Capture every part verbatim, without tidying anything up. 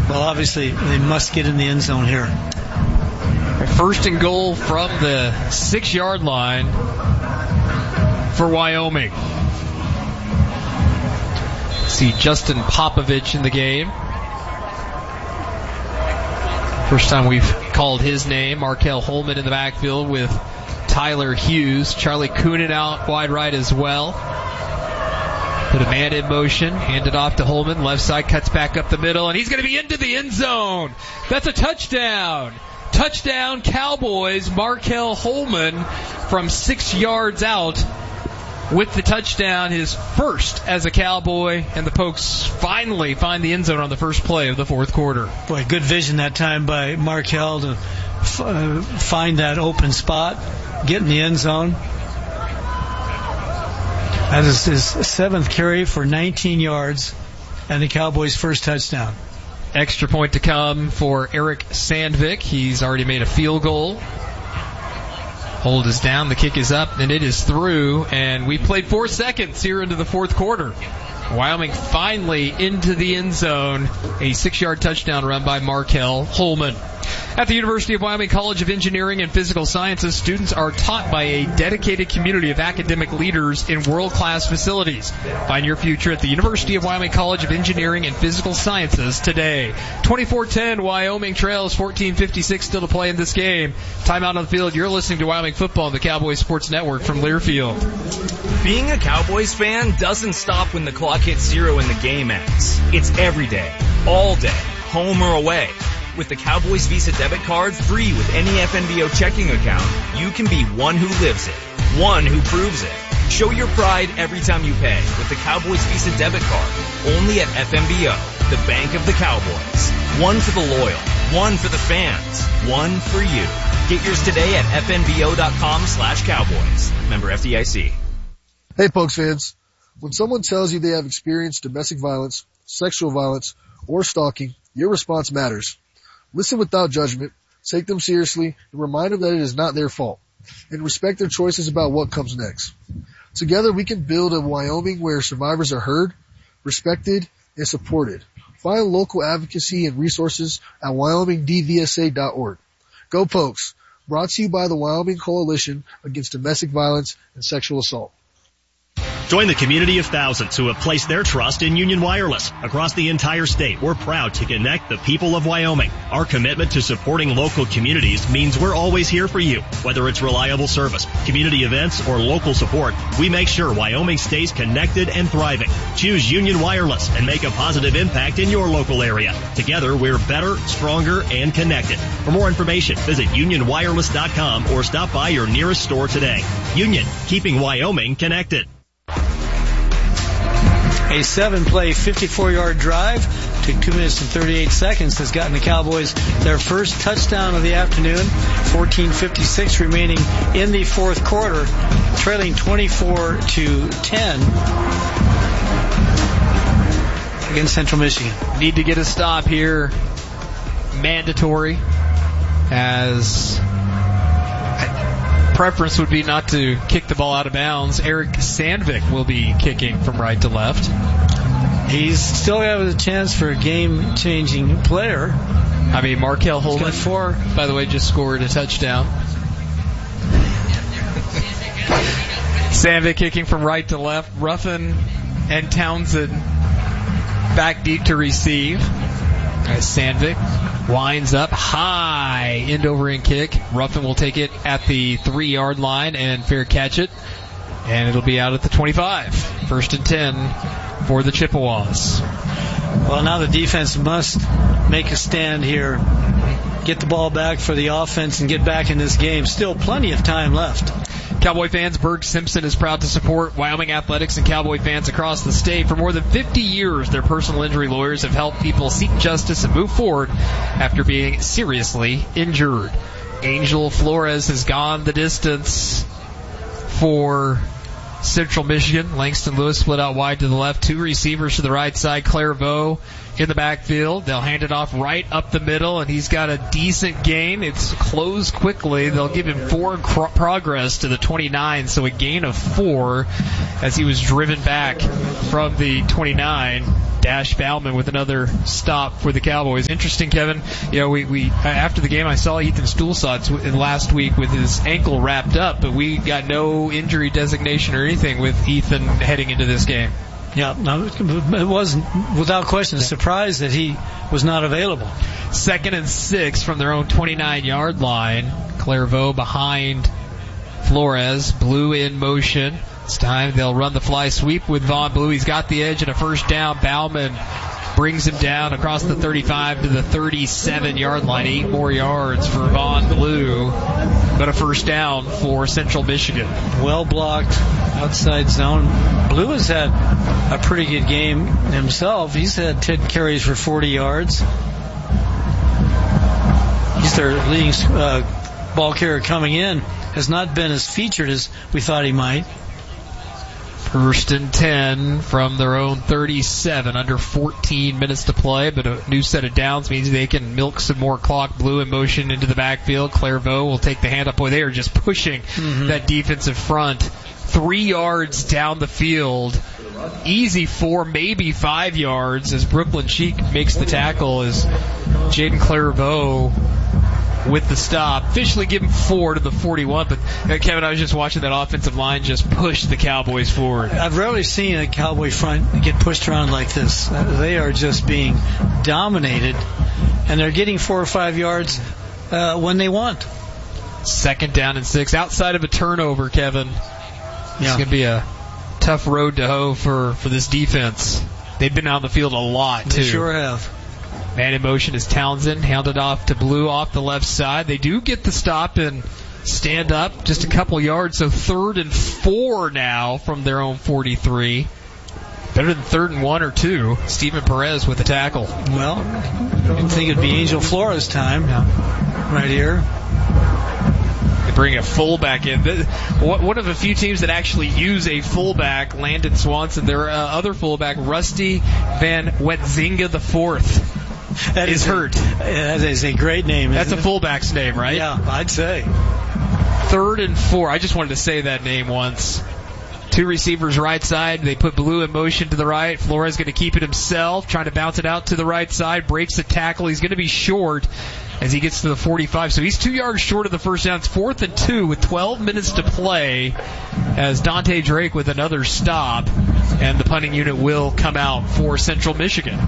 Well, obviously, they must get in the end zone here. First and goal from the six-yard line for Wyoming. See Justin Popovich in the game. First time we've called his name. Markel Holman in the backfield with Tyler Hughes. Charlie Coonan out wide right as well. Put a man in motion, hand it off to Holman. Left side cuts back up the middle, and he's going to be into the end zone. That's a touchdown. Touchdown Cowboys. Markel Holman from six yards out with the touchdown, his first as a Cowboy, and the Pokes finally find the end zone on the first play of the fourth quarter. Boy, good vision that time by Markel to f- uh, find that open spot, get in the end zone. That is his seventh carry for nineteen yards and the Cowboys' first touchdown. Extra point to come for Eric Sandvik. He's already made a field goal. Hold is down, the kick is up, and it is through. And we played four seconds here into the fourth quarter. Wyoming finally into the end zone. A six-yard touchdown run by Markel Holman. At the University of Wyoming College of Engineering and Physical Sciences, students are taught by a dedicated community of academic leaders in world-class facilities. Find your future at the University of Wyoming College of Engineering and Physical Sciences today. twenty-four ten, Wyoming trails fourteen fifty-six still to play in this game. Timeout on the field. You're listening to Wyoming Football on the Cowboys Sports Network from Learfield. Being a Cowboys fan doesn't stop when the clock hits zero and the game ends. It's every day, all day, home or away. With the Cowboys Visa debit card, free with any F N B O checking account, you can be one who lives it, one who proves it. Show your pride every time you pay with the Cowboys Visa debit card, only at F N B O, the bank of the Cowboys. One for the loyal, one for the fans, one for you. Get yours today at F N B O dot com slash Cowboys. Member F D I C. Hey, Pokes fans. When someone tells you they have experienced domestic violence, sexual violence, or stalking, your response matters. Listen without judgment, take them seriously, and remind them that it is not their fault, and respect their choices about what comes next. Together we can build a Wyoming where survivors are heard, respected, and supported. Find local advocacy and resources at wyoming d v s a dot org. Go Pokes! Brought to you by the Wyoming Coalition Against Domestic Violence and Sexual Assault. Join the community of thousands who have placed their trust in Union Wireless. Across the entire state, we're proud to connect the people of Wyoming. Our commitment to supporting local communities means we're always here for you. Whether it's reliable service, community events, or local support, we make sure Wyoming stays connected and thriving. Choose Union Wireless and make a positive impact in your local area. Together, we're better, stronger, and connected. For more information, visit union wireless dot com or stop by your nearest store today. Union, keeping Wyoming connected. A seven-play, fifty-four-yard drive, took two minutes and thirty-eight seconds, has gotten the Cowboys their first touchdown of the afternoon. fourteen fifty-six remaining in the fourth quarter, trailing twenty-four to ten against Central Michigan. Need to get a stop here. Mandatory, as preference would be not to kick the ball out of bounds. Eric Sandvik will be kicking from right to left. He's still got a chance for a game-changing player. I mean, Markel Holman, four. by the way, just scored a touchdown. Sandvik kicking from right to left. Ruffin and Townsend back deep to receive. As Sandvik winds up high, end over end kick. Ruffin will take it at the three-yard line and fair catch it. And it'll be out at the twenty-five. First and ten for the Chippewas. Well, now the defense must make a stand here, get the ball back for the offense, and get back in this game. Still plenty of time left. Cowboy fans, Berg Simpson is proud to support Wyoming athletics and Cowboy fans across the state. For more than fifty years, their personal injury lawyers have helped people seek justice and move forward after being seriously injured. Angel Flores has gone the distance for Central Michigan. Langston Lewis split out wide to the left. Two receivers to the right side. Claire Vaux in the backfield. They'll hand it off right up the middle, and he's got a decent gain. It's closed quickly. They'll give him forward cr- progress to the twenty-nine, so a gain of four as he was driven back from the twenty-nine. Dash Bauman with another stop for the Cowboys. Interesting, Kevin. You know, we, we after the game, I saw Ethan Stulsatz last week with his ankle wrapped up, but we got no injury designation or anything with Ethan heading into this game. Yeah, no, it wasn't without question a surprise that he was not available. Second and six from their own twenty-nine yard line. Clairvaux behind Flores. Blue in motion. This time they'll run the fly sweep with Vaughn Blue. He's got the edge and a first down. Bauman brings him down across the thirty-five to the thirty-seven yard line. Eight more yards for Vaughn Blue, but a first down for Central Michigan. Well blocked outside zone. Blue has had a pretty good game himself. He's had ten carries for forty yards. He's their leading uh, ball carrier coming in. Has not been as featured as we thought he might. First and ten from their own thirty-seven, under fourteen minutes to play, but a new set of downs means they can milk some more clock. Blue in motion into the backfield. Clairvaux will take the hand up. Boy, they are just pushing mm-hmm. that defensive front three yards down the field. Easy four, maybe five yards as Brooklyn Sheik makes the tackle as Jaden Clairvaux with the stop. Officially given four to the forty-one, but uh, Kevin, I was just watching that offensive line just push the Cowboys forward. I've rarely seen a Cowboy front get pushed around like this. Uh, they are just being dominated, and they're getting four or five yards uh, when they want. Second down and six. Outside of a turnover, Kevin, it's yeah. going to be a tough road to hoe for, for this defense. They've been on the field a lot, too. They sure have. Man in motion is Townsend, handed off to Blue off the left side. They do get the stop and stand up just a couple yards, so third and four now from their own forty-three. Better than third and one or two. Steven Perez with the tackle. Well, I think it'd be Angel Flores' time right here. They bring a fullback in. One of the few teams that actually use a fullback, Landon Swanson. Their uh, other fullback, Rusty Van Wetzinga the fourth. That is, is hurt. A, that is a great name. That's a it? fullback's name, right? Yeah, I'd say. Third and four. I just wanted to say that name once. Two receivers right side. They put Blue in motion to the right. Flores going to keep it himself, trying to bounce it out to the right side. Breaks the tackle. He's going to be short as he gets to the forty-five. So he's two yards short of the first down. It's fourth and two with twelve minutes to play as Dante Drake with another stop. And the punting unit will come out for Central Michigan.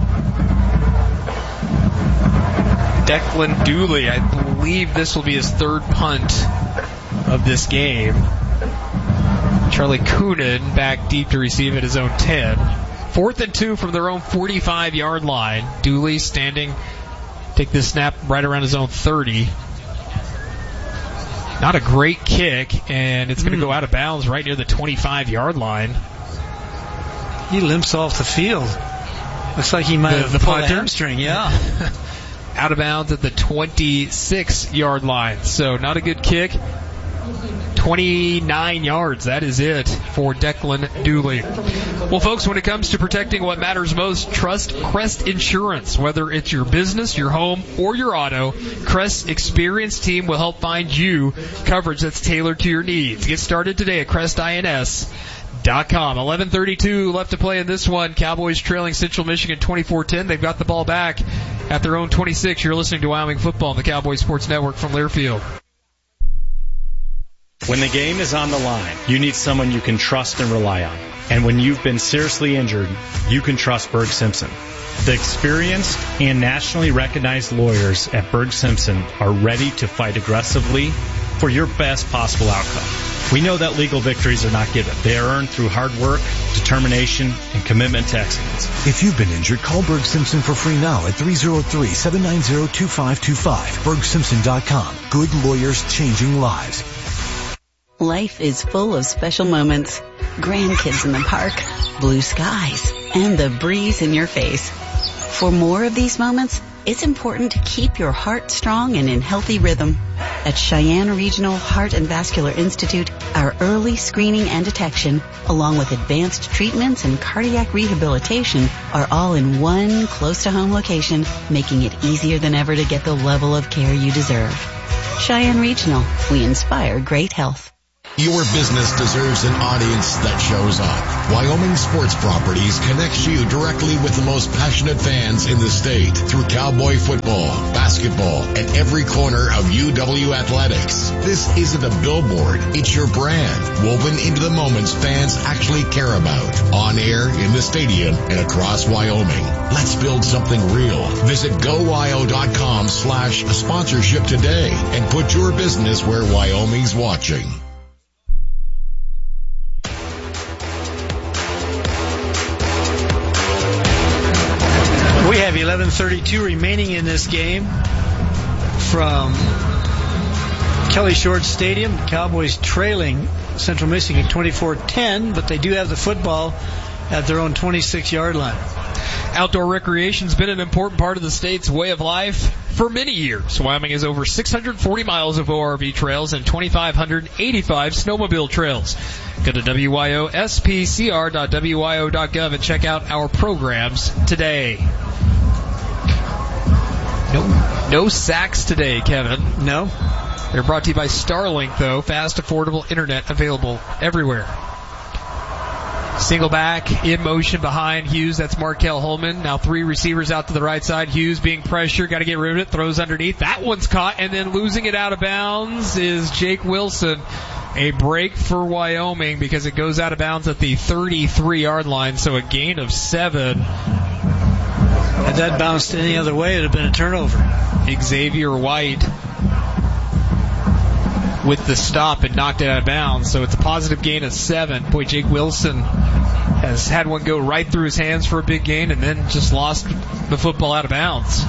Declan Dooley, I believe this will be his third punt of this game. Charlie Coonan back deep to receive at his own ten. Fourth and two from their own forty-five yard line. Dooley standing, take this snap right around his own thirty. Not a great kick, and it's going to mm. go out of bounds right near the twenty-five yard line. He limps off the field. Looks like he might the, have the pulled a punter? hamstring, yeah. Out of bounds at the twenty-six yard line. So not a good kick. twenty-nine yards. That is it for Declan Dooley. Well, folks, when it comes to protecting what matters most, trust Crest Insurance. Whether it's your business, your home, or your auto, Crest's experienced team will help find you coverage that's tailored to your needs. Get started today at crest ins dot com. eleven thirty-two left to play in this one. Cowboys trailing Central Michigan twenty-four ten. They've got the ball back at their own twenty-six. You're listening to Wyoming Football on the Cowboys Sports Network from Learfield. When the game is on the line, you need someone you can trust and rely on. And when you've been seriously injured, you can trust Berg Simpson. The experienced and nationally recognized lawyers at Berg Simpson are ready to fight aggressively for your best possible outcome. We know that legal victories are not given. They are earned through hard work, determination, and commitment to excellence. If you've been injured, call Berg Simpson for free now at three oh three, seven nine oh, two five two five. berg simpson dot com. Good lawyers changing lives. Life is full of special moments. Grandkids in the park, blue skies, and the breeze in your face. For more of these moments, it's important to keep your heart strong and in healthy rhythm. At Cheyenne Regional Heart and Vascular Institute, our early screening and detection, along with advanced treatments and cardiac rehabilitation, are all in one close-to-home location, making it easier than ever to get the level of care you deserve. Cheyenne Regional, we inspire great health. Your business deserves an audience that shows up. Wyoming Sports Properties connects you directly with the most passionate fans in the state through Cowboy football, basketball, and every corner of U W athletics. This isn't a billboard, it's your brand, woven into the moments fans actually care about. On air, in the stadium, and across Wyoming. Let's build something real. Visit go wyo dot com slash sponsorship today and put your business where Wyoming's watching. We have eleven thirty-two remaining in this game from Kelly Short Stadium. Cowboys trailing Central Michigan twenty-four ten, but they do have the football at their own twenty-six yard line. Outdoor recreation's been an important part of the state's way of life for many years. Wyoming has over six hundred forty miles of O R V trails and two thousand five hundred eighty-five snowmobile trails. Go to W Y O S P C R dot W Y O dot gov and check out our programs today. No, no sacks today, Kevin. No. They're brought to you by Starlink, though. Fast, affordable internet available everywhere. Single back, in motion behind Hughes. That's Markel Holman. Now three receivers out to the right side. Hughes being pressured. Got to get rid of it. Throws underneath. That one's caught. And then losing it out of bounds is Jake Wilson. A break for Wyoming because it goes out of bounds at the thirty-three yard line. So a gain of seven. Had that bounced any other way, it would have been a turnover. Xavier White with the stop and knocked it out of bounds. So it's a positive gain of seven. Boy, Jake Wilson has had one go right through his hands for a big gain and then just lost the football out of bounds.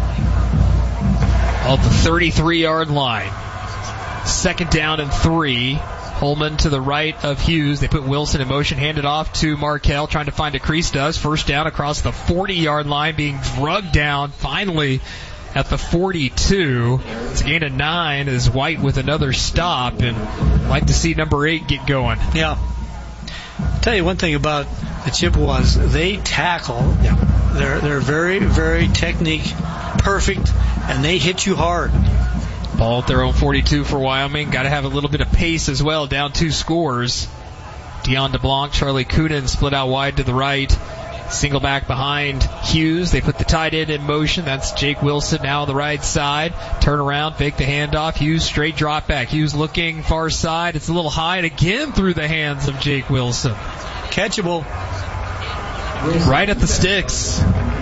At the thirty-three yard line. Second down and three. Holman to the right of Hughes. They put Wilson in motion, handed off to Markel, trying to find a crease. Does. First down across the forty yard line, being drugged down finally at the forty-two. It's a gain of nine as White with another stop, and I'd like to see number eight get going. Yeah. I'll tell you one thing about the Chippewas. They tackle. Yeah. They're, they're very, very technique perfect, and they hit you hard. Ball at their own forty-two for Wyoming. Got to have a little bit of pace as well. Down two scores. Dion DeBlanc, Charlie Coonan split out wide to the right. Single back behind Hughes. They put the tight end in motion. That's Jake Wilson now on the right side. Turn around, fake the handoff. Hughes straight drop back. Hughes looking far side. It's a little high and again through the hands of Jake Wilson. Catchable. Right at the sticks.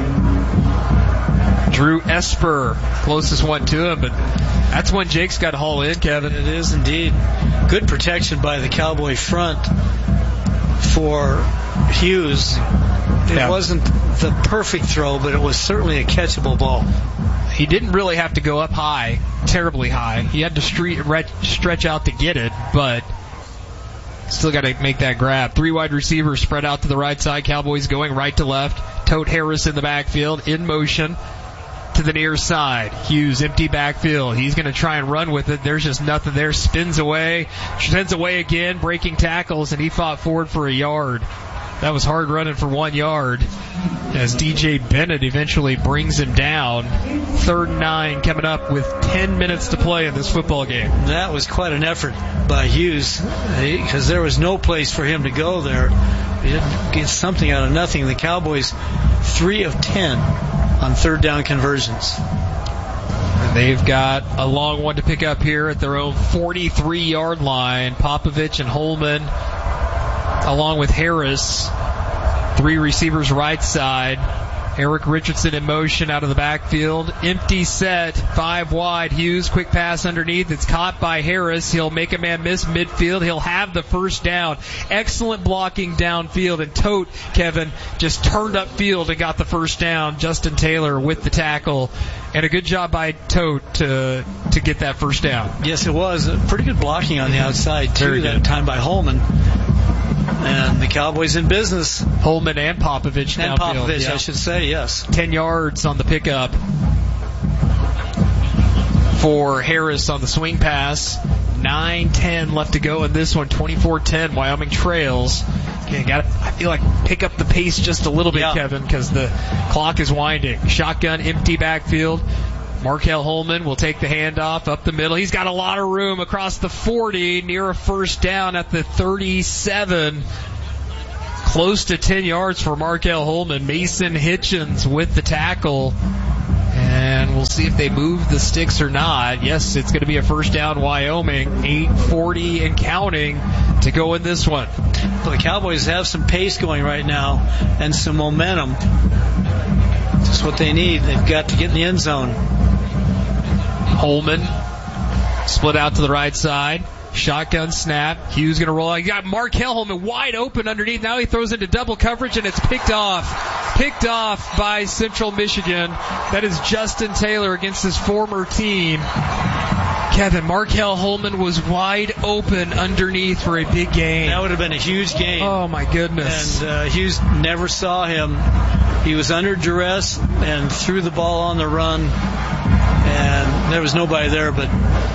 Drew Esper, closest one to him, but that's when Jake's got to haul in, Kevin. It is indeed. Good protection by the Cowboy front for Hughes. It yeah. wasn't the perfect throw, but it was certainly a catchable ball. He didn't really have to go up high, terribly high. He had to street, stretch out to get it, but still got to make that grab. Three wide receivers spread out to the right side. Cowboys going right to left. Tote Harris in the backfield, in motion to the near side. Hughes, empty backfield. He's going to try and run with it. There's just nothing there. Spins away. Spins away again, breaking tackles, and he fought forward for a yard. That was hard running for one yard as D J Bennett eventually brings him down. Third and nine coming up with ten minutes to play in this football game. That was quite an effort by Hughes because there was no place for him to go there. He didn't get something out of nothing. The Cowboys, three of ten on third down conversions. And they've got a long one to pick up here at their own forty-three yard line. Popovich and Holman along with Harris. Three receivers right side. Eric Richardson in motion out of the backfield. Empty set, five wide. Hughes, quick pass underneath. It's caught by Harris. He'll make a man miss midfield. He'll have the first down. Excellent blocking downfield. And Tote, Kevin, just turned up field and got the first down. Justin Taylor with the tackle. And a good job by Tote to to get that first down. Yes, it was. Pretty good blocking on the outside, too, Very that good. time by Holman. And the Cowboys in business. Holman and Popovich And downfield. Popovich, yeah. I should say, yes. Ten yards on the pickup. for Harris on the swing pass. nine ten left to go in this one. twenty-four ten, Wyoming trails. Okay, got I feel like pick up the pace just a little bit, yeah. Kevin, because the clock is winding. Shotgun, empty backfield. Markel Holman will take the handoff up the middle. He's got a lot of room across the forty, near a first down at the thirty-seven. Close to ten yards for Markel Holman. Mason Hitchens with the tackle. And we'll see if they move the sticks or not. Yes, it's going to be a first down, Wyoming. eight forty and counting to go in this one. Well, the Cowboys have some pace going right now and some momentum. Just what they need. They've got to get in the end zone. Holman split out to the right side. Shotgun snap. Hughes going to roll out. You got Markel Holman wide open underneath. Now he throws into double coverage, and it's picked off. Picked off by Central Michigan. That is Justin Taylor against his former team. Kevin, Markel Holman was wide open underneath for a big gain. That would have been a huge gain. Oh, my goodness. And uh, Hughes never saw him. He was under duress and threw the ball on the run, and there was nobody there but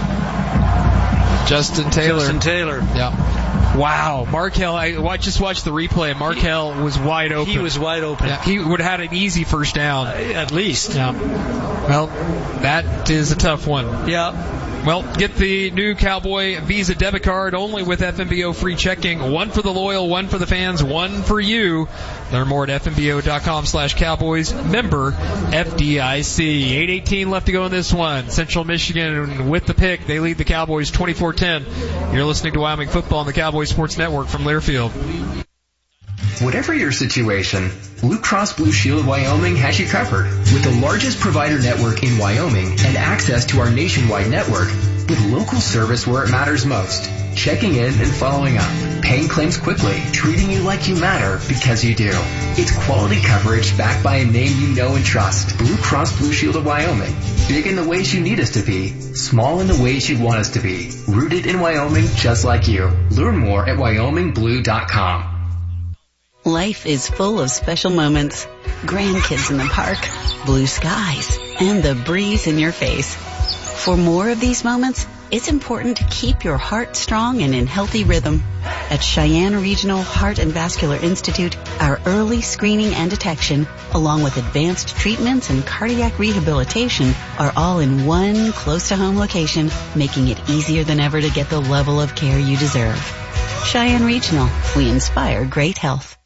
Justin Taylor. Justin Taylor. Yeah. Wow. Markel, I watch, just watch the replay. Markel he, was wide open. He was wide open. Yeah, he would have had an easy first down. Uh, at least. Yeah. Well, that is a tough one. Yeah. Well, get the new Cowboy Visa debit card only with F M B O free checking. One for the loyal, one for the fans, one for you. Learn more at fmbo.com slash Cowboys. Member F D I C. eight eighteen left to go in this one. Central Michigan with the pick. They lead the Cowboys twenty-four ten. You're listening to Wyoming Football on the Cowboys Sports Network from Learfield. Whatever your situation, Blue Cross Blue Shield of Wyoming has you covered. With the largest provider network in Wyoming and access to our nationwide network, with local service where it matters most, checking in and following up, paying claims quickly, treating you like you matter because you do. It's quality coverage backed by a name you know and trust. Blue Cross Blue Shield of Wyoming. Big in the ways you need us to be, small in the ways you want us to be. Rooted in Wyoming just like you. Learn more at wyoming blue dot com. Life is full of special moments. Grandkids in the park, blue skies, and the breeze in your face. For more of these moments, it's important to keep your heart strong and in healthy rhythm. At Cheyenne Regional Heart and Vascular Institute, our early screening and detection, along with advanced treatments and cardiac rehabilitation, are all in one close-to-home location, making it easier than ever to get the level of care you deserve. Cheyenne Regional, we inspire great health.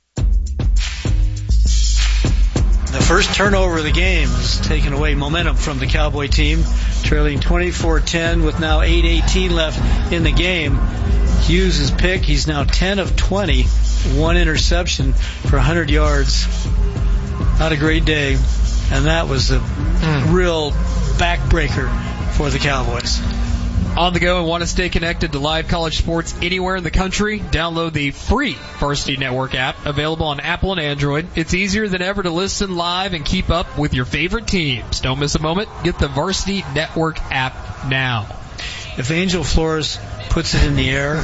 The first turnover of the game has taken away momentum from the Cowboy team, trailing twenty-four ten with now eight eighteen left in the game. Hughes' pick, he's now ten of twenty, one interception for one hundred yards. Not a great day, and that was a mm. real backbreaker for the Cowboys. On the go and want to stay connected to live college sports anywhere in the country? Download the free Varsity Network app, available on Apple and Android. It's easier than ever to listen live and keep up with your favorite teams. Don't miss a moment. Get the Varsity Network app now. If Angel Flores puts it in the air,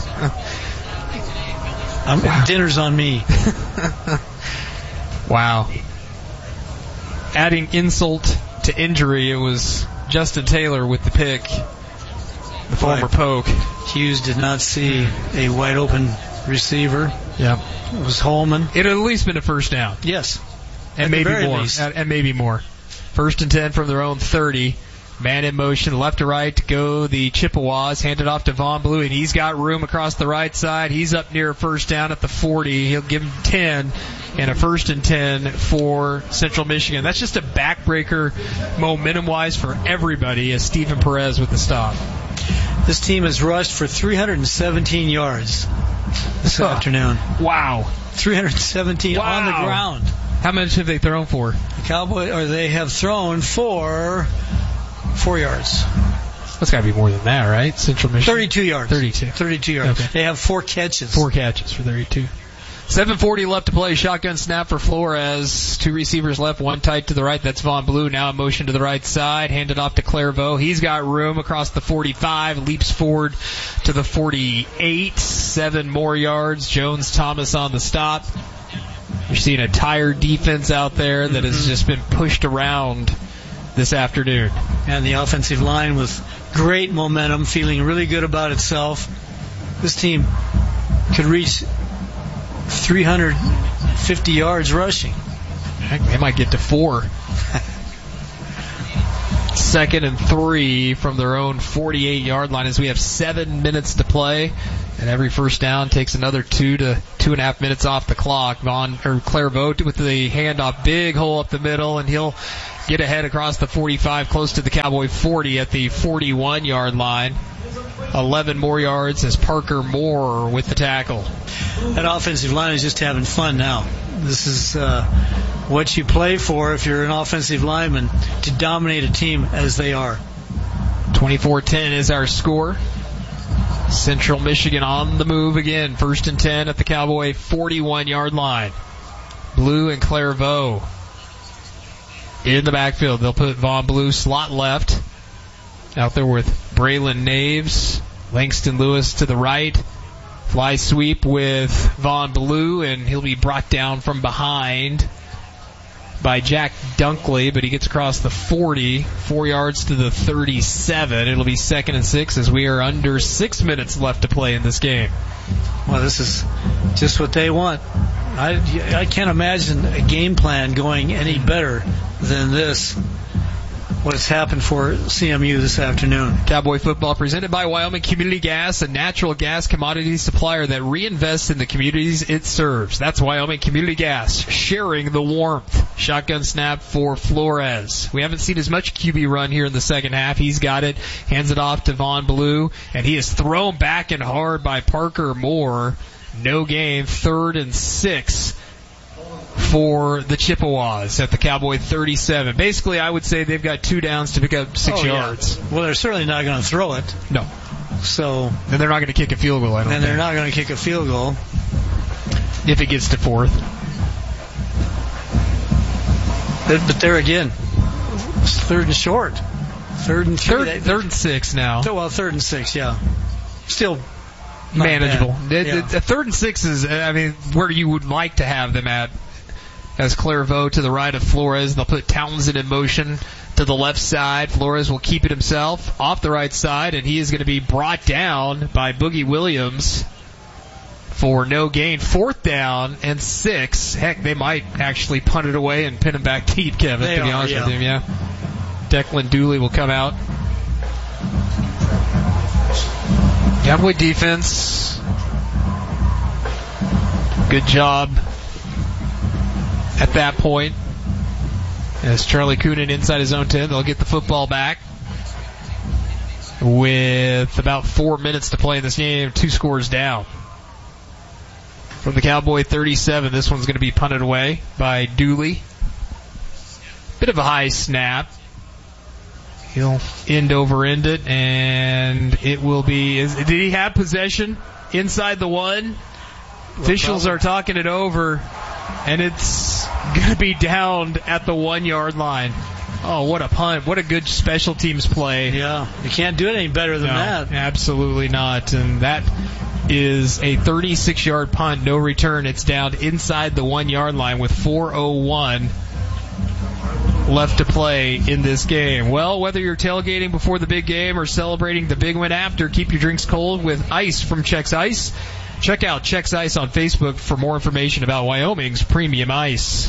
I'm, wow. dinner's on me. Wow. Adding insult to injury, it was Justin Taylor with the pick. The former poke. Hughes did not see a wide open receiver. Yeah. It was Holman. It had at least been a first down. Yes. And maybe more. And, and maybe more. First and ten from their own thirty. Man in motion, left to right to go the Chippewas. Handed off to Von Blue, and he's got room across the right side. He's up near first down at the forty. He'll give him ten. And a first and ten for Central Michigan. That's just a backbreaker momentum-wise for everybody as Stephen Perez with the stop. This team has rushed for three hundred seventeen yards this oh, afternoon. Wow. three hundred seventeen wow. on the ground. How much have they thrown for? The Cowboy, or they have thrown for four yards. That's got to be more than that, right? Central Michigan. thirty-two yards. thirty-two. thirty-two yards. Okay. They have four catches. Four catches for thirty-two. seven forty left to play. Shotgun snap for Flores. Two receivers left, one tight to the right. That's Von Blue. Now in motion to the right side. Handed off to Clairvaux. He's got room across the forty-five. Leaps forward to the forty-eight. Seven more yards. Jones Thomas on the stop. You're seeing a tired defense out there that has just been pushed around this afternoon. And the offensive line with great momentum, feeling really good about itself. This team could reach three hundred fifty yards rushing. Heck, they might get to four. Second and three from their own forty-eight-yard line as we have seven minutes to play. And every first down takes another two to two and a half minutes off the clock. Von or Clairvaux with the handoff, big hole up the middle, and he'll get ahead across the forty-five, close to the Cowboy forty at the forty-one-yard line. eleven more yards as Parker Moore with the tackle. That offensive line is just having fun now. This is uh, what you play for if you're an offensive lineman, to dominate a team as they are. twenty-four ten is our score. Central Michigan on the move again. First and ten at the Cowboy forty-one-yard line. Blue and Clairvaux in the backfield. They'll put Von Blue slot left. Out there with Braylon Naves. Langston Lewis to the right. Fly sweep with Von Blue, and he'll be brought down from behind by Jack Dunkley, but he gets across the forty, four yards to the thirty-seven. It'll be second and six as we are under six minutes left to play in this game. Well, this is just what they want. I, I can't imagine a game plan going any better than this. What's happened for C M U this afternoon. Cowboy football presented by Wyoming Community Gas, a natural gas commodity supplier that reinvests in the communities it serves. That's Wyoming Community Gas, sharing the warmth. Shotgun snap for Flores. We haven't seen as much Q B run here in the second half. He's got it, hands it off to Von Blue, and he is thrown back and hard by Parker Moore. No gain, third and six for the Chippewas at the Cowboy thirty-seven. Basically, I would say they've got two downs to pick up six oh, yards. Yeah. Well, they're certainly not going to throw it. No. So. And they're not going to kick a field goal, I don't and think. they're not going to kick a field goal. If it gets to fourth. But, but there again, it's third and short. Third and three. Third, they, third and six now. Well, third and six, yeah. Still manageable. It, yeah. it, third and six is, I mean, where you would like to have them at. As Clairvaux to the right of Flores, they'll put Townsend in motion to the left side. Flores will keep it himself off the right side, and he is going to be brought down by Boogie Williams for no gain. Fourth down and six. Heck, they might actually punt it away and pin him back deep, Kevin, they to be are, honest yeah. with him, yeah. Declan Dooley will come out. Cowboy defense. Good job at that point. As Charlie Coonan inside his own ten, they'll get the football back with about four minutes to play in this game, two scores down. From the Cowboy thirty-seven, this one's going to be punted away by Dooley. Bit of a high snap. He'll end over end it, and it will be... Is, did he have possession inside the one? Officials are talking it over, and it's going to be downed at the one-yard line. Oh, what a punt. What a good special teams play. Yeah, you can't do it any better than no, that. Absolutely not. And that is a thirty-six-yard punt, no return. It's down inside the one-yard line with four oh one left to play in this game. Well, whether you're tailgating before the big game or celebrating the big win after, keep your drinks cold with ice from Chex Ice. Check out Chex Ice on Facebook for more information about Wyoming's premium ice.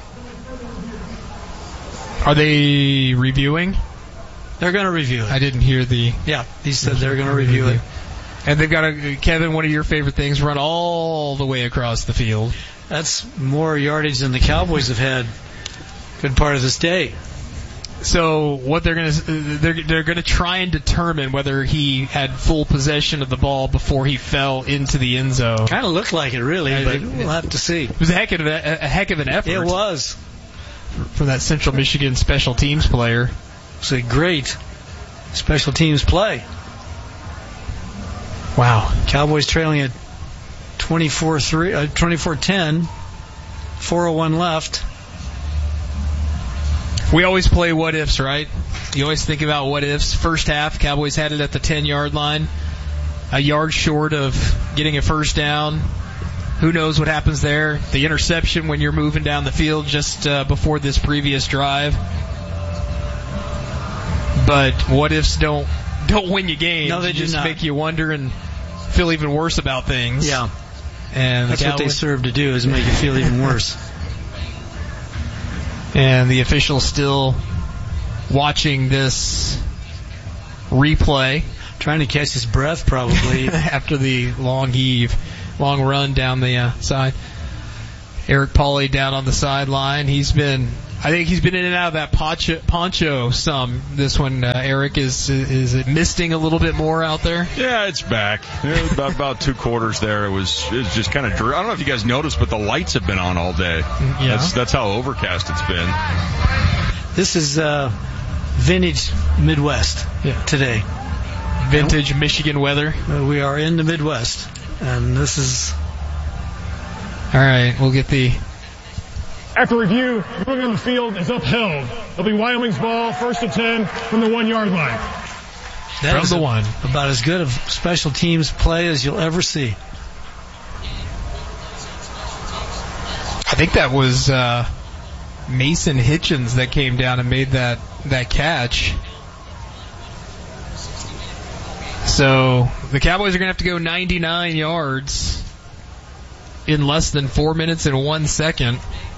Are they reviewing? They're going to review it. I didn't hear the... Yeah, he said they're going to review it. And they've got a... Kevin, one of your favorite things, run all the way across the field. That's more yardage than the Cowboys have had good part of this day. So what they're going to they're they're going to try and determine whether he had full possession of the ball before he fell into the end zone. Kind of looked like it, really, I, but it, we'll have to see. It was a heck of a, a heck of an effort. It was from that Central Michigan special teams player. It's a great special teams play. Wow, Cowboys trailing at twenty-four three, uh, twenty-four ten, four oh one left. We always play what ifs, right? You always think about what ifs. First half, Cowboys had it at the ten-yard line, a yard short of getting a first down. Who knows what happens there? The interception when you're moving down the field just uh, before this previous drive. But what ifs don't don't win you games. No, they they do just not. make you wonder and feel even worse about things. Yeah. And That's the what they Cowboys- serve to do, is make you feel even worse. And the official still watching this replay. Trying to catch his breath, probably. After the long heave, long run down the uh, side. Eric Pauly down on the sideline. He's been, I think he's been in and out of that poncho, poncho some. This one, uh, Eric, is is it misting a little bit more out there? Yeah, it's back. It was about, about two quarters there. It was it was just kind of. I don't know if you guys noticed, but the lights have been on all day. Yeah. That's that's how overcast it's been. This is uh, vintage Midwest Yeah. today. Vintage Michigan weather. Uh, we are in the Midwest, and this is... All right, we'll get the... After review, moving on the field is upheld. It'll be Wyoming's ball, first and ten from the one-yard line. That From is the a- one. about as good of special teams play as you'll ever see. I think that was uh, Mason Hitchens that came down and made that, that catch. So the Cowboys are going to have to go ninety-nine yards in less than four minutes and one second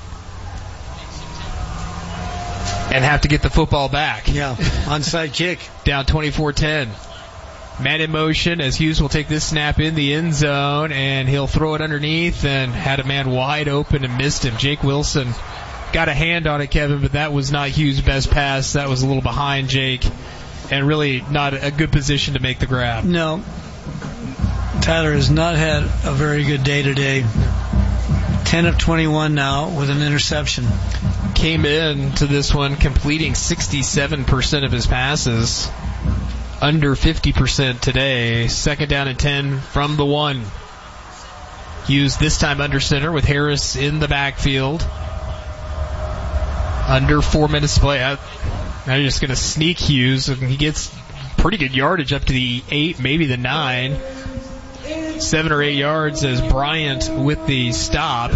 and have to get the football back. Yeah, onside kick. Down twenty-four ten. Man in motion as Hughes will take this snap in the end zone, and he'll throw it underneath and had a man wide open and missed him. Jake Wilson got a hand on it, Kevin, but that was not Hughes' best pass. That was a little behind Jake and really not a good position to make the grab. No. Tyler has not had a very good day today. ten of twenty-one now with an interception. Came in to this one completing sixty-seven percent of his passes. Under fifty percent today. Second down and ten from the one. Hughes this time under center with Harris in the backfield. Under four minutes to play. I, I'm just going to sneak Hughes. And he gets pretty good yardage up to the eight, maybe the nine. Seven or eight yards as Bryant with the stop.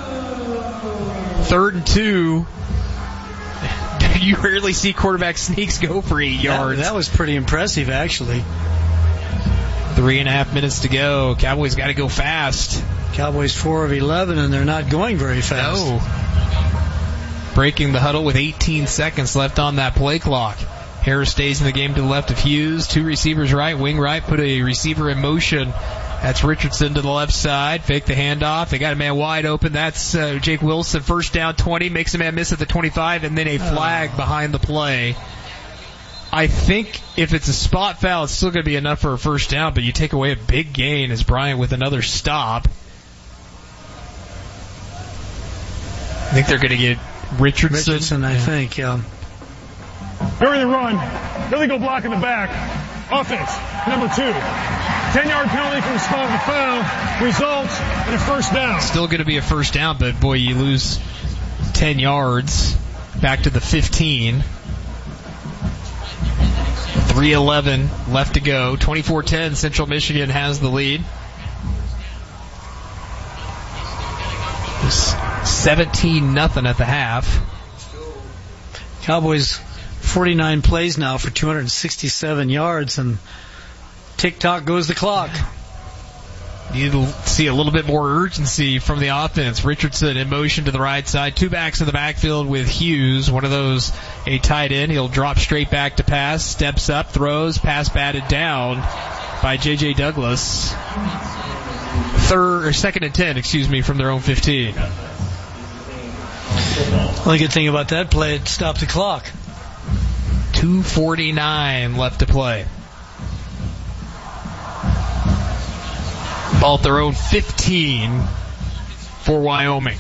Third and two. You rarely see quarterback sneaks go for eight yards. That, that was pretty impressive, actually. Three and a half minutes to go. Cowboys got to go fast. Cowboys four of eleven, and they're not going very fast. No. Breaking the huddle with eighteen seconds left on that play clock. Harris stays in the game to the left of Hughes. Two receivers right, wing right, put a receiver in motion. That's Richardson to the left side. Fake the handoff. They got a man wide open. That's uh, Jake Wilson. First down, twenty. Makes a man miss at the twenty-five, and then a flag oh. behind the play. I think if it's a spot foul, it's still going to be enough for a first down, but you take away a big gain as Bryant with another stop. I think they're going to get Richardson. Richardson, I think, yeah. During the run, illegal block in the back. Offense, number two. ten-yard penalty from the spot of the foul results in a first down. Still going to be a first down, but boy, you lose ten yards back to the fifteen. three eleven left to go. twenty-four ten, Central Michigan has the lead. seventeen nothing at the half. Cowboys forty-nine plays now for two hundred sixty-seven yards, and tick-tock goes the clock. You see a little bit more urgency from the offense. Richardson in motion to the right side. Two backs in the backfield with Hughes. One of those a tight end. He'll drop straight back to pass. Steps up, throws, pass batted down by J J Douglas. Third or second and ten, excuse me, from their own fifteen. Only good thing about that play, it stopped the clock. two forty-nine left to play. Ball at their own fifteen for Wyoming.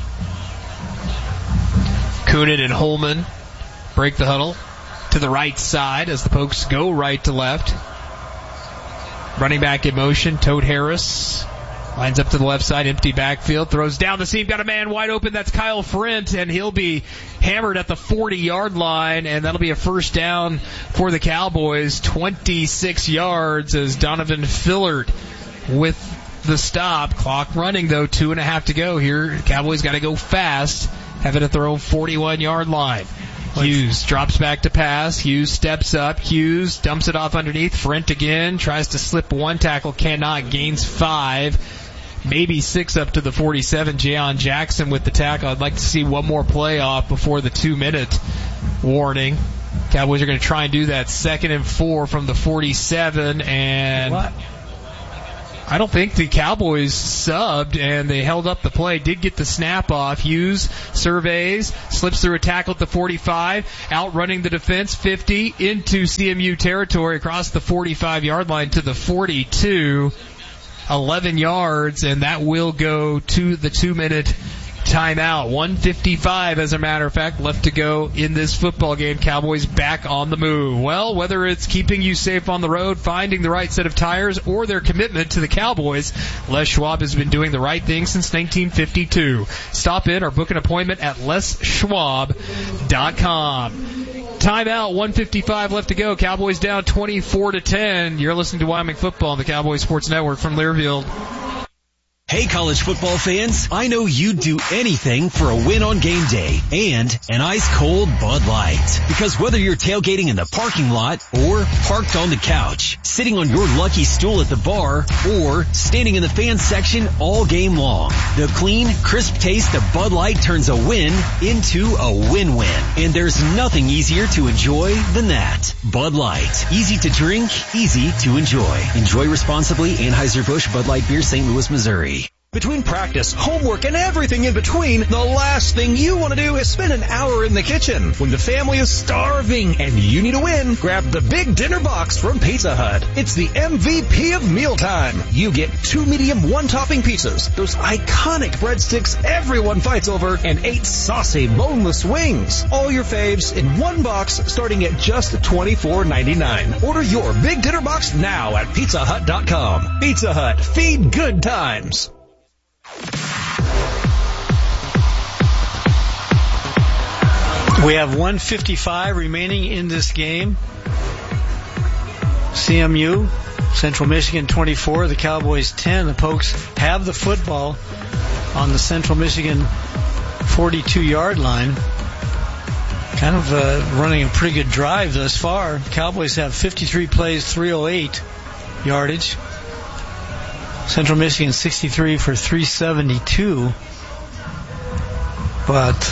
Coonan and Holman break the huddle to the right side as the Pokes go right to left. Running back in motion, Toad Harris lines up to the left side, empty backfield, throws down the seam, got a man wide open, that's Kyle Frint, and he'll be hammered at the forty-yard line, and that'll be a first down for the Cowboys, twenty-six yards as Donovan Fillard with the stop. Clock running, though, two and a half to go here. Cowboys got to go fast, have it at their own forty-one-yard line. Hughes drops back to pass. Hughes steps up. Hughes dumps it off underneath. Frent again. Tries to slip one tackle. Cannot. Gains five. Maybe six up to the forty-seven. Jayon Jackson with the tackle. I'd like to see one more play off before the two-minute warning. Cowboys are going to try and do that. Second and four from the forty-seven. And what? I don't think the Cowboys subbed, and they held up the play. Did get the snap off. Hughes surveys, slips through a tackle at the forty-five, outrunning the defense, fifty, into C M U territory, across the forty-five-yard line to the forty-two, eleven yards, and that will go to the two-minute timeout. one fifty-five, as a matter of fact, left to go in this football game. Cowboys back on the move. Well, whether it's keeping you safe on the road, finding the right set of tires, or their commitment to the Cowboys, Les Schwab has been doing the right thing since nineteen fifty-two. Stop in or book an appointment at les schwab dot com. Timeout, one fifty-five left to go. Cowboys down twenty-four to ten. You're listening to Wyoming Football on the Cowboys Sports Network from Learfield. Hey, college football fans, I know you'd do anything for a win on game day and an ice-cold Bud Light. Because whether you're tailgating in the parking lot or parked on the couch, sitting on your lucky stool at the bar, or standing in the fan section all game long, the clean, crisp taste of Bud Light turns a win into a win-win. And there's nothing easier to enjoy than that. Bud Light. Easy to drink, easy to enjoy. Enjoy responsibly. Anheuser-Busch Bud Light Beer, Saint Louis, Missouri. Between practice, homework, and everything in between, the last thing you want to do is spend an hour in the kitchen. When the family is starving and you need a win, grab the big dinner box from Pizza Hut. It's the M V P of mealtime. You get two medium one-topping pizzas, those iconic breadsticks everyone fights over, and eight saucy boneless wings. All your faves in one box starting at just twenty-four ninety-nine. Order your big dinner box now at pizza hut dot com. Pizza Hut. Feed good times. We have one fifty-five remaining in this game. C M U, Central Michigan twenty-four, the Cowboys ten. The Pokes have the football on the Central Michigan forty-two-yard line. Kind of uh, running a pretty good drive thus far. Cowboys have fifty-three plays, three oh eight yardage. Central Michigan sixty-three for three seventy-two. But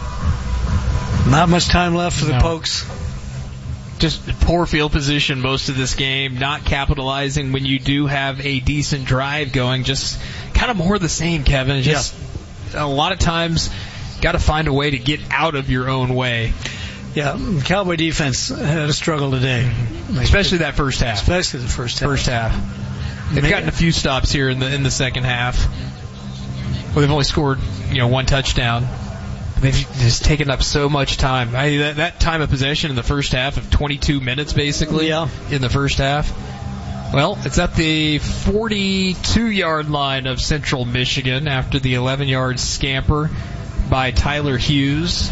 not much time left for the no. Pokes. Just poor field position most of this game, not capitalizing when you do have a decent drive going. Just kind of more of the same, Kevin. Just yeah. a lot of times got to find a way to get out of your own way. Yeah, Cowboy defense had a struggle today. Especially that first half. Especially the first half. First half. They've gotten a few stops here in the in the second half. Well, they've only scored, you know, one touchdown. They've just taken up so much time. I, that, that time of possession in the first half of twenty-two minutes, basically, yeah. in the first half. Well, it's at the forty-two-yard line of Central Michigan after the eleven-yard scamper by Tyler Hughes.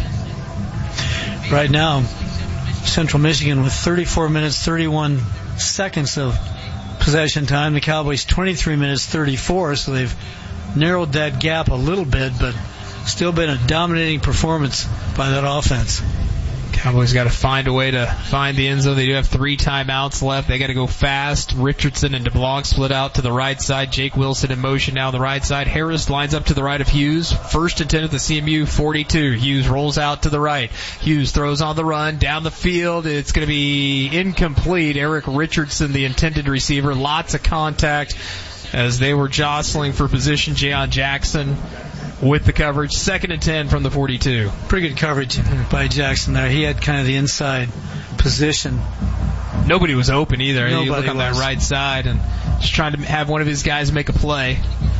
Right now, Central Michigan with thirty-four minutes, thirty-one seconds of possession time. The Cowboys twenty-three minutes, thirty-four, so they've narrowed that gap a little bit, but still been a dominating performance by that offense. Cowboys got to find a way to find the end zone. They do have three timeouts left. They got to go fast. Richardson and DeBlanc split out to the right side. Jake Wilson in motion now on the right side. Harris lines up to the right of Hughes. First and ten at the C M U forty-two. Hughes rolls out to the right. Hughes throws on the run down the field. It's going to be incomplete. Eric Richardson, the intended receiver. Lots of contact as they were jostling for position. Jayon Jackson with the coverage. Second and ten from the forty-two. Pretty good coverage by Jackson there. He had kind of the inside position. Nobody was open either. Nobody you look on was. that right side and just trying to have one of his guys make a play.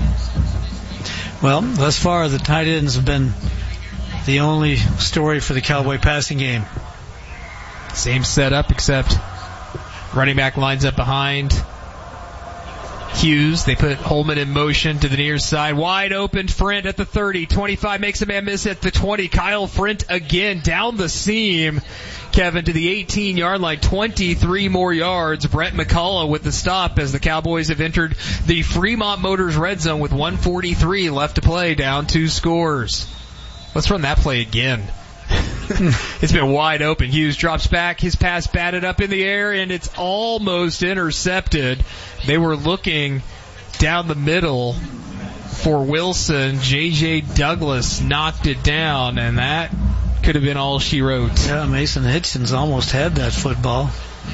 Well, thus far the tight ends have been the only story for the Cowboy passing game. Same setup, except running back lines up behind Hughes. They put Holman in motion to the near side. Wide open. Frent at the thirty. twenty-five makes a man miss at the twenty. Kyle Frent again down the seam. Kevin to the eighteen-yard line. twenty-three more yards. Brett McCullough with the stop as the Cowboys have entered the Fremont Motors red zone with one forty-three left to play, down two scores. Let's run that play again. It's been wide open. Hughes drops back. His pass batted up in the air, and it's almost intercepted. They were looking down the middle for Wilson. J J. Douglas knocked it down, and that could have been all she wrote. Yeah, Mason Hitchens almost had that football.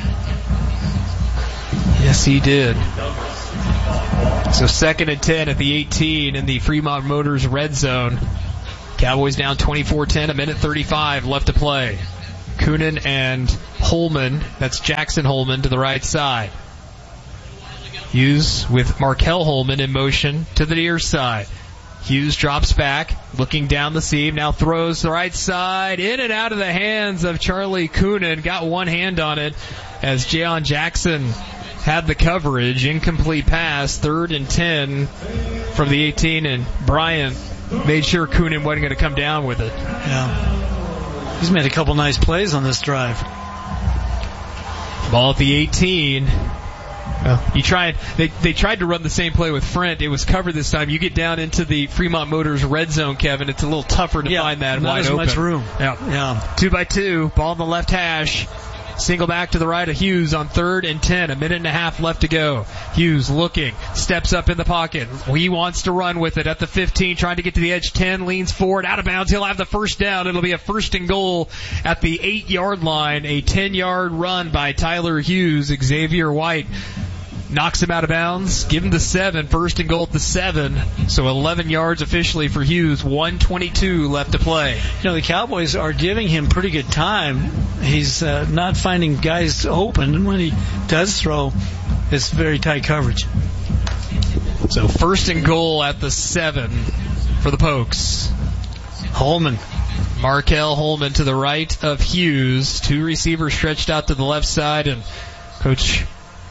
Yes, he did. So second and ten at the eighteen in the Fremont Motors red zone. Cowboys down twenty-four ten, a minute thirty-five left to play. Coonan and Holman, that's Jackson Holman to the right side. Hughes with Markel Holman in motion to the near side. Hughes drops back, looking down the seam, now throws the right side, in and out of the hands of Charlie Coonan. Got one hand on it as Jayon Jackson had the coverage. Incomplete pass, third and ten from the eighteen, and Bryant made sure Coonan wasn't going to come down with it. Yeah. He's made a couple nice plays on this drive. Ball at the eighteen. Well, you tried. They they tried to run the same play with Frent. It was covered this time. You get down into the Fremont Motors red zone, Kevin. It's a little tougher to yeah, find that not wide as open. Much room. Yeah. Yeah. Two by two. Ball on the left hash. Single back to the right of Hughes on third and ten. A minute and a half left to go. Hughes looking, steps up in the pocket. He wants to run with it at the fifteen, trying to get to the edge. ten, leans forward, out of bounds. He'll have the first down. It'll be a first and goal at the eight-yard line. A ten-yard run by Tyler Hughes. Xavier White knocks him out of bounds. Give him the seven. First and goal at the seven. So eleven yards officially for Hughes. one twenty-two left to play. You know, the Cowboys are giving him pretty good time. He's uh, not finding guys open, and when he does throw, it's very tight coverage. So first and goal at the seven for the Pokes. Holman. Markel Holman to the right of Hughes. Two receivers stretched out to the left side, and Coach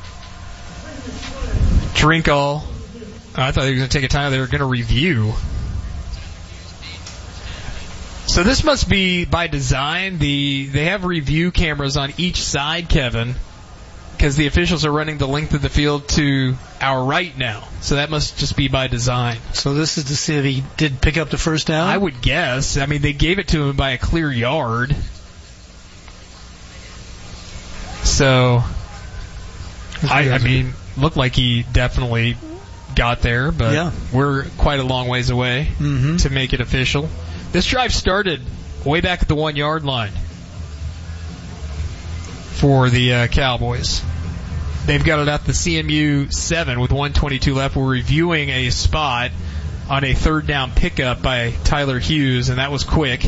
Trinkle, I thought they were going to take a time. They were going to review. So this must be by design. The they have review cameras on each side, Kevin, because the officials are running the length of the field to our right now. So that must just be by design. So this is to see if he did pick up the first down? I would guess. I mean, they gave it to him by a clear yard. So, I, I mean, looked like he definitely got there, but yeah. We're quite a long ways away mm-hmm. to make it official. This drive started way back at the one-yard line for the uh, Cowboys. They've got it at the C M U seven with one twenty-two left. We're reviewing a spot on a third down pickup by Tyler Hughes, and that was quick.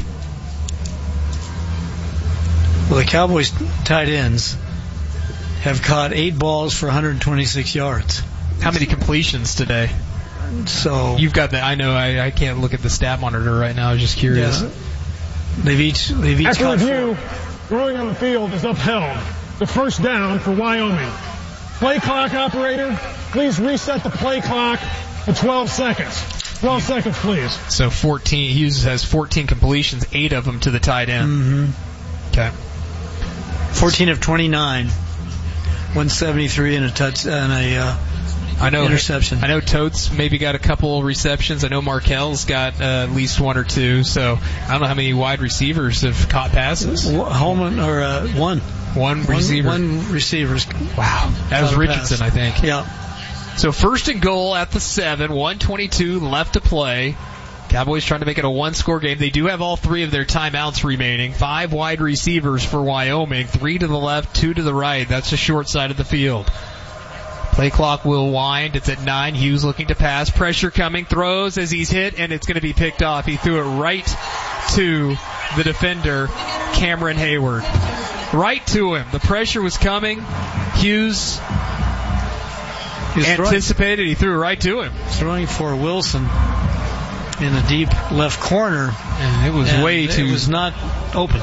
Well, the Cowboys tight ends have caught eight balls for one hundred twenty-six yards. How many completions today? So you've got that. I know. I, I can't look at the stat monitor right now. I was just curious. Yeah. They've each they've each After caught review, four. ruling on the field is upheld. The first down for Wyoming. Play clock operator, please reset the play clock to twelve seconds. twelve seconds, please. So fourteen. Hughes has fourteen completions, eight of them to the tight end. Mm-hmm. Okay. fourteen of twenty-nine. one seventy-three and a touch and a uh, I know interception. I know Totes maybe got a couple receptions. I know Markel's got uh, at least one or two. So I don't know how many wide receivers have caught passes. Holman or uh, one. One receiver. One, one receivers. Wow. That was Richardson, pass. I think. Yeah. So first and goal at the seven. one twenty-two left to play. Cowboys trying to make it a one-score game. They do have all three of their timeouts remaining. Five wide receivers for Wyoming. Three to the left, two to the right. That's the short side of the field. Play clock will wind. It's at nine. Hughes looking to pass. Pressure coming. Throws as he's hit, and it's going to be picked off. He threw it right to the defender, Cameron Hayward. Right to him. The pressure was coming. Hughes He's anticipated. Throwing, he threw it right to him. Throwing for Wilson in the deep left corner. And it was and way it too... It was not open.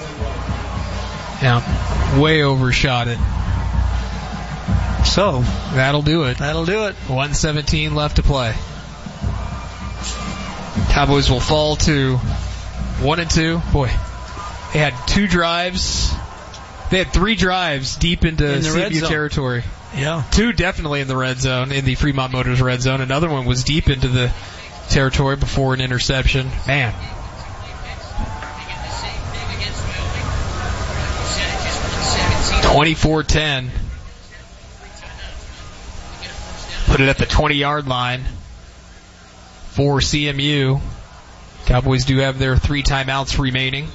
Yeah, way overshot it. So, that'll do it. That'll do it. one seventeen left to play. Cowboys will fall to one and two. Boy, they had two drives. They had three drives deep into in C M U territory. Yeah. Two definitely in the red zone, in the Fremont Motors red zone. Another one was deep into the territory before an interception. Man. twenty-four ten. Put it at the twenty-yard line for C M U. Cowboys do have their three timeouts remaining.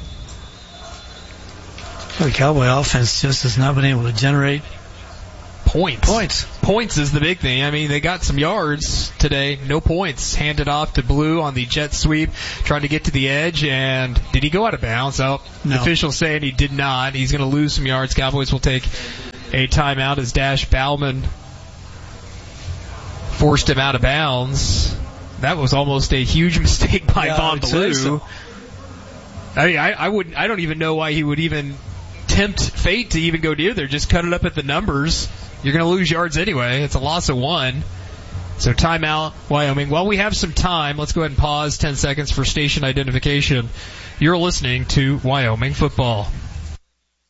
The Cowboy offense just has not been able to generate points. Points. Points is the big thing. I mean, they got some yards today. No points. Handed off to Blue on the jet sweep. Trying to get to the edge. And did he go out of bounds? Oh, no. The official saying he did not. He's going to lose some yards. Cowboys will take a timeout as Dash Bauman forced him out of bounds. That was almost a huge mistake by yeah, Von Blue. So. I mean, I, I wouldn't. I don't even know why he would even tempt fate to even go near there. Just cut it up at the numbers. You're going to lose yards anyway. It's a loss of one. So timeout, Wyoming. While we have some time, let's go ahead and pause ten seconds for station identification. You're listening to Wyoming football.